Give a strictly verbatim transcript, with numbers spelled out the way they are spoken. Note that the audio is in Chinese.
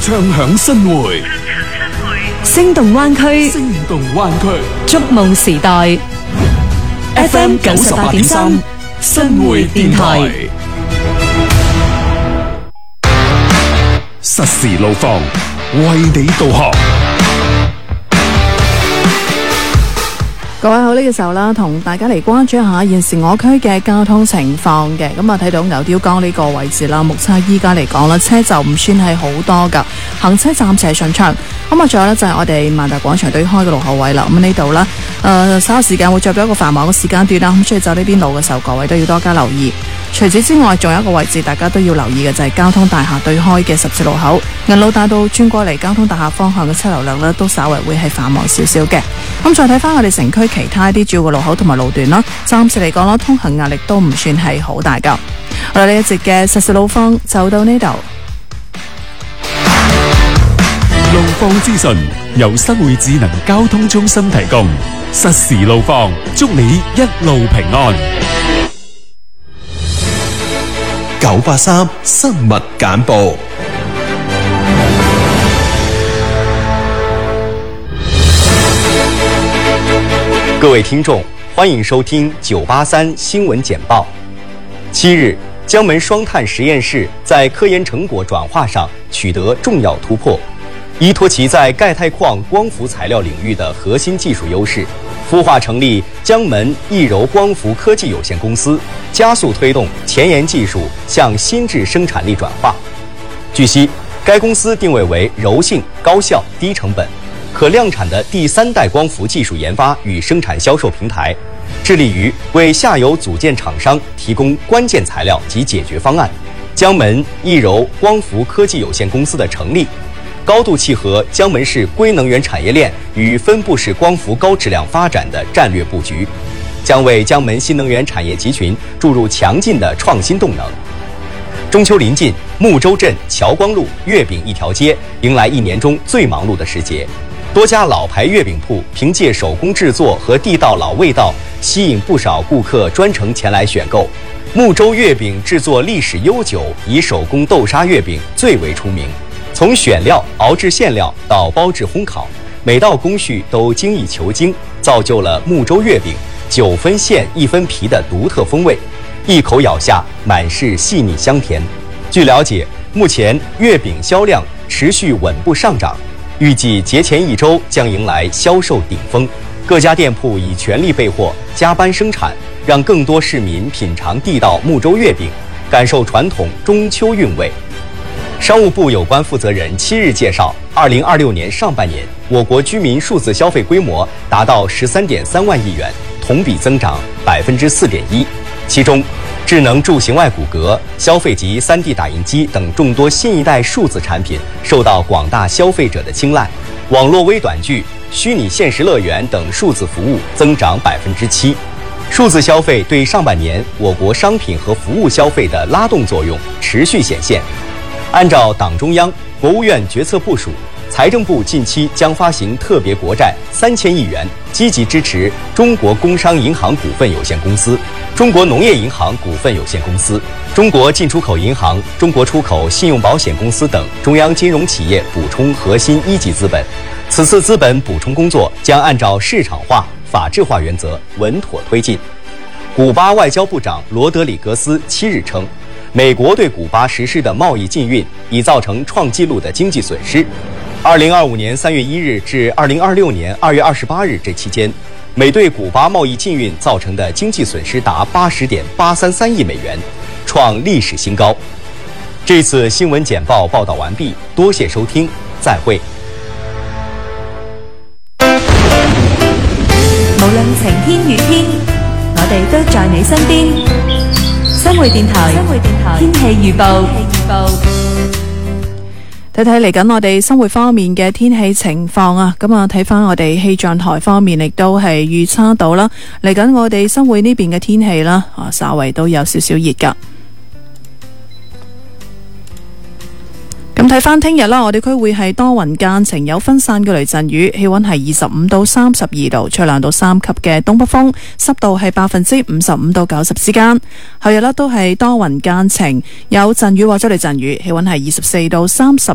唱響新會， 聲動灣區， 聲動灣區， 觸夢時代。F M 九十八點三，新會電台。 實時路況，為你導航。 各位好，呢個時候啦，同大家嚟關注一下現時我區嘅交通情況嘅。咁啊，睇到牛碉江呢個位置啦，目測依家嚟講啦，車就唔算係好多噶，行車暫時係順暢。咁啊，仲有呢，就係我哋萬達廣場對開嘅路口位啦。咁呢度啦，誒稍後時間會再咗一個繁忙嘅時間段啦。咁所以走呢邊路嘅時候，各位都要多加留意。除此之外，仲有一個位置大家都要留意嘅，就係交通大廈對開嘅十字路口，銀路大道轉過嚟交通大廈方向嘅車流量呢，都稍為會係繁忙少少嘅。咁再睇翻我哋城區其他一啲主要嘅路口同埋路段啦，暫時嚟講啦，通行壓力都唔算係好大噶。我哋呢一節嘅實時路況就到呢度。 路況資訊由新會智能交通中心提供，實時路況，祝你一路平安。 九八三新聞簡報。 各位聽眾，歡迎收聽九八三新聞簡報。七日，江門雙碳實驗室在科研成果轉化上取得重要突破，依託其在鈣鈦礦光伏材料領域的核心技術優勢，孵化成立江門易柔光伏科技有限公司，加速推動前沿技術向新質生產力轉化。據悉，該公司定位為柔性、高效、低成本、可量產的第三代光伏技術研發與生產銷售平台，致力於為下游組件廠商提供關鍵材料及解決方案。江門易柔光伏科技有限公司的成立，高度契合江門市硅能源產業鏈與分布式光伏高質量發展的戰略布局，將為江門新能源產業集群注入強勁的創新動能。中秋臨近，睦洲鎮僑光路月餅一條街迎來一年中最忙碌的時節。多家老牌月餅鋪憑借手工製作和地道老味道，吸引不少顧客專程前來選購。睦洲月餅製作歷史悠久，以手工豆沙月餅最為出名。從選料、熬製餡料到包製烘烤，每道工序都精益求精，造就了睦洲月餅九分餡一分皮的獨特風味。一口咬下，滿是細膩香甜。據了解，目前月餅銷量持續穩步上漲。預計節前一周將迎來銷售頂峰，各家店鋪已全力備貨，加班生產，讓更多市民品嘗地道睦洲月餅，感受傳統中秋韻味。商務部有關負責人七日介紹，二零二六年上半年，我國居民數字消費規模達到十三點三萬億元，同比增長百分之四點一，其中智能助行外骨骼、消費級 三 D 打印機等眾多新一代數字產品受到廣大消費者的青睞，網絡微短劇、虛擬現實樂園等數字服務增長百分之七。數字消費對上半年我國商品和服務消費的拉動作用持續顯現。按照黨中央、國務院決策部署，財政部近期將發行特別國債三千億元，積極支持中國工商銀行股份有限公司、中國農業銀行股份有限公司、中國進出口銀行、中國出口信用保險公司等中央金融企業補充核心一級資本。此次資本補充工作將按照市場化、法治化原則穩妥推進。古巴外交部長羅德里格斯七日稱，美國對古巴實施的貿易禁運已造成創紀錄的經濟損失。二零二五年三月一日至二零二六年二月二十八日這期間，美對古巴貿易禁運造成的經濟損失達八十點八三三億美元，創歷史新高。這次新聞簡報報道完畢，多謝收聽，再會。 無論晴天雨天，我哋都在你身邊。新會電台，新會電台天氣預報。 睇睇嚟緊我哋生活方面嘅天氣情況啊，咁啊睇翻我哋氣象台方面亦都係預測到啦，嚟緊我哋生活呢邊嘅天氣啦，啊稍微都有少少熱噶。咁睇翻聽日啦，我哋區會係多雲間晴，有分散嘅雷陣雨，氣溫係二十五到三十二度，吹兩到三級嘅東北風，濕度係百分之五十五到九十之間。後日呢都係多雲間晴，有陣雨或者雷陣雨，氣溫係二十四到三十